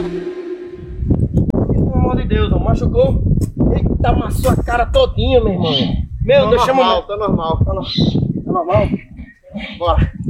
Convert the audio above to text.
Pelo amor de Deus, machucou? Eita, amassou a cara todinha, meu irmão. Meu Deus, chama o médico. Tá normal. Tá normal? Bora.